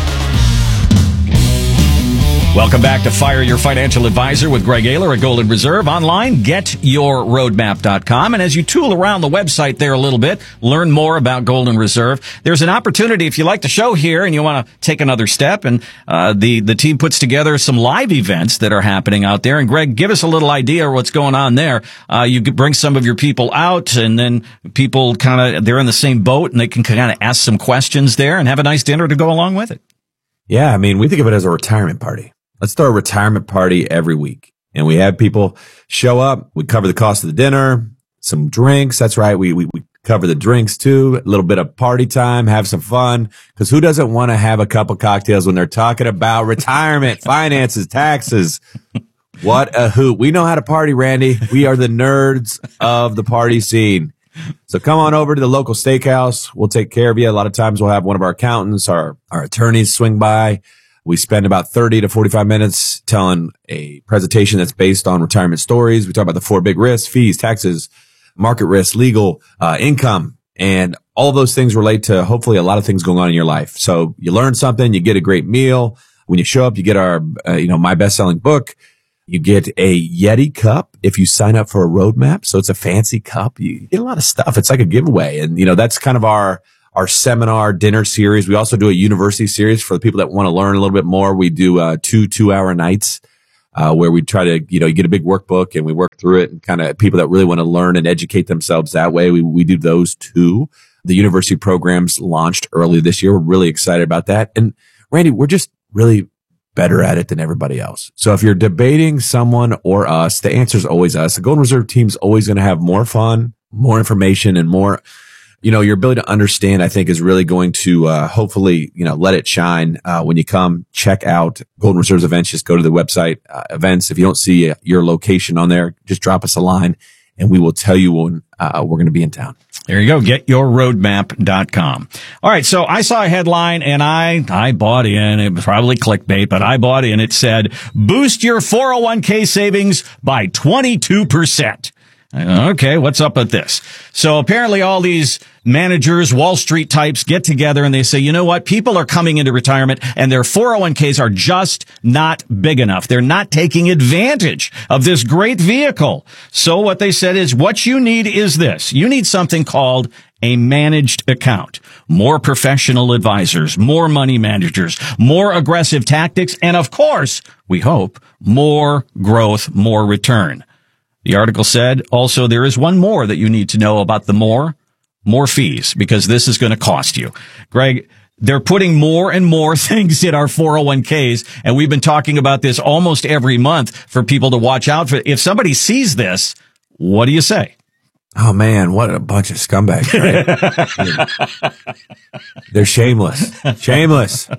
Welcome back to Fire Your Financial Advisor with Greg Ayler at Golden Reserve. Online, get your roadmap dot com. And as you tool around the website there a little bit, learn more about Golden Reserve. There's an opportunity if you like the show here and you want to take another step. And uh, the, the team puts together some live events that are happening out there. And Greg, give us a little idea of what's going on there. Uh, you could bring some of your people out, and then people kind of, they're in the same boat, and they can kind of ask some questions there and have a nice dinner to go along with it. Yeah, I mean, we think of it as a retirement party. Let's throw a retirement party every week. And we have people show up. We cover the cost of the dinner, some drinks. That's right. We, we, we cover the drinks too. A little bit of party time, have some fun. Cause who doesn't want to have a couple cocktails when they're talking about retirement, finances, taxes? What a hoot. We know how to party, Randy. We are the nerds of the party scene. So come on over to the local steakhouse. We'll take care of you. A lot of times we'll have one of our accountants, our, our attorneys swing by. We spend about thirty to forty-five minutes telling a presentation that's based on retirement stories. We talk about the four big risks: fees, taxes, market risk, legal, uh, income. And all of those things relate to hopefully a lot of things going on in your life. So you learn something, you get a great meal. When you show up, you get our, uh, you know, my best-selling book. You get a Yeti cup if you sign up for a roadmap. So it's a fancy cup. You get a lot of stuff. It's like a giveaway. And, you know, that's kind of our, our seminar dinner series. We also do a university series for the people that want to learn a little bit more. We do, uh, two two hour nights, uh, where we try to, you know, you get a big workbook and we work through it, and kind of people that really want to learn and educate themselves that way. We, we do those too. The university programs launched early this year. We're really excited about that. And Randy, we're just really better at it than everybody else. So if you're debating someone or us, the answer is always us. The Golden Reserve team's always going to have more fun, more information, and more, you know, your ability to understand, I think, is really going to, uh, hopefully, you know, let it shine. Uh, when you come check out Golden Reserve's events, just go to the website, uh, events. If you don't see uh, your location on there, just drop us a line and we will tell you when, uh, we're going to be in town. There you go. get your roadmap dot com. All right. So I saw a headline and I, I bought in. It was probably clickbait, but I bought in. It said, boost your four oh one k savings by twenty-two percent. Okay, what's up with this? So apparently all these managers, Wall Street types get together and they say, you know what? People are coming into retirement and their four oh one k's are just not big enough. They're not taking advantage of this great vehicle. So what they said is, what you need is this. You need something called a managed account. More professional advisors, more money managers, more aggressive tactics, and of course, we hope, more growth, more return. The article said also there is one more that you need to know about the more, more fees, because this is going to cost you. Greg, they're putting more and more things in our four oh one k's, and we've been talking about this almost every month for people to watch out for. If somebody sees this, what do you say? Oh man, what a bunch of scumbags, right? They're shameless, shameless,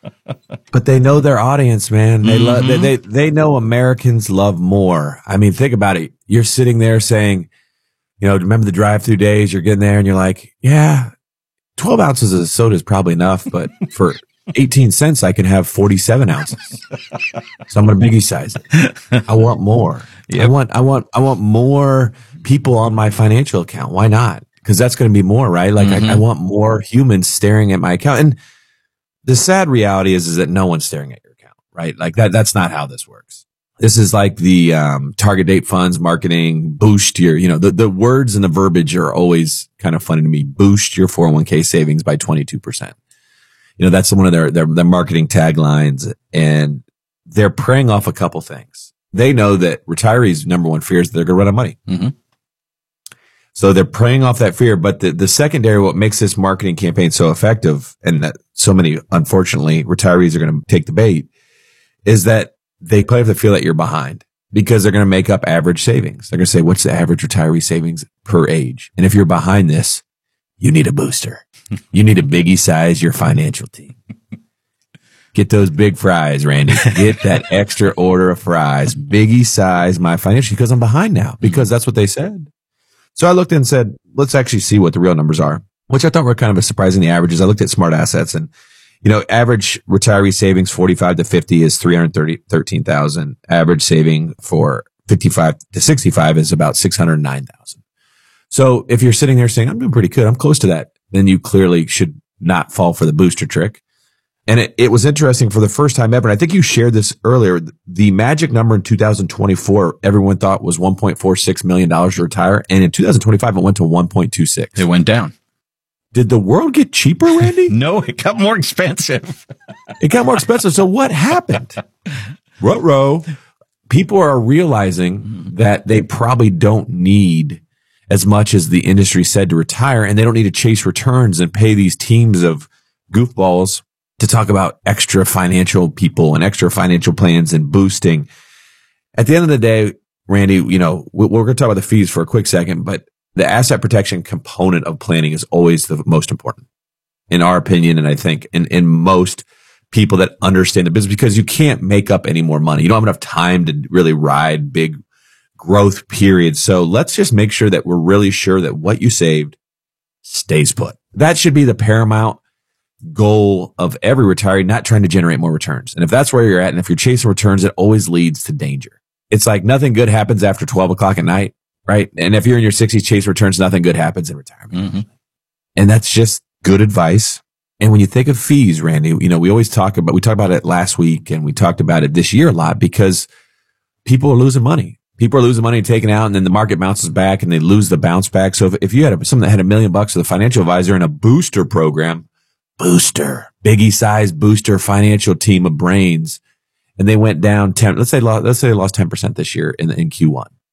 but they know their audience, man. They mm-hmm. love, they, they, they know Americans love more. I mean, think about it. You're sitting there saying, you know, remember the drive-through days? You're getting there and you're like, yeah, twelve ounces of soda is probably enough, but for eighteen cents, I can have forty-seven ounces. So I'm going to biggie size it. I want more. Yep. I want, I want, I want more people on my financial account. Why not? Because that's going to be more, right? Like mm-hmm. I, I want more humans staring at my account. And the sad reality is, is that no one's staring at your account, right? Like that, that's not how this works. This is like the, um, target date funds marketing, boost your, you know, the, the words and the verbiage are always kind of funny to me. Boost your four oh one k savings by twenty-two percent. You know, that's one of their, their, their marketing taglines, and they're preying off a couple things. They know that retirees' number one fear is that they're going to run out of money. Mm-hmm. So they're preying off that fear. But the, the secondary, what makes this marketing campaign so effective, and that so many, unfortunately, retirees are going to take the bait, is that they play off the fear that you're behind, because they're going to make up average savings. They're going to say, what's the average retiree savings per age? And if you're behind this, you need a booster. You need to biggie size your financial team. Get those big fries, Randy. Get that extra order of fries. Biggie size my financial, because I'm behind now, because that's what they said. So I looked and said, let's actually see what the real numbers are, which I thought were kind of a surprisingly averages. I looked at Smart Assets, and, you know, average retiree savings forty-five to fifty is three hundred thirteen thousand. Average saving for fifty-five to sixty-five is about six hundred nine thousand. So if you're sitting there saying, I'm doing pretty good, I'm close to that, then you clearly should not fall for the booster trick. And it, it was interesting for the first time ever. And I think you shared this earlier. The magic number in two thousand twenty-four, everyone thought was one point four six million dollars to retire. And in two thousand twenty-five, it went to one point two six. It went down. Did the world get cheaper, Randy? No, it got more expensive. It got more expensive. So what happened? Ruh-roh. People are realizing that they probably don't need as much as the industry said to retire, and they don't need to chase returns and pay these teams of goofballs to talk about extra financial people and extra financial plans and boosting. At the end of the day, Randy, you know, we're going to talk about the fees for a quick second, but the asset protection component of planning is always the most important, in our opinion. And I think in, in most people that understand the business, because you can't make up any more money. You don't have enough time to really ride big growth periods. So let's just make sure that we're really sure that what you saved stays put. That should be the paramount goal of every retiree, not trying to generate more returns. And if that's where you're at, and if you're chasing returns, it always leads to danger. It's like nothing good happens after twelve o'clock at night, right? And if you're in your sixties, chase returns, nothing good happens in retirement. Mm-hmm. And that's just good advice. And when you think of fees, Randy, you know, we always talk about, we talked about it last week and we talked about it this year a lot because people are losing money. People are losing money and taking out, and then the market bounces back and they lose the bounce back. So if, if you had a, someone that had a million bucks with a financial advisor in a booster program, booster, biggie size booster financial team of brains, and they went down ten, let's say, let's say they lost ten percent this year in, in Q one.